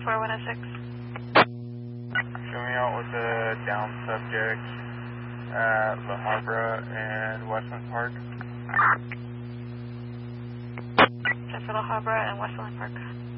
4106. Showing out with a down subject at La Habra and Westland Park. Check for La Habra and Westland Park.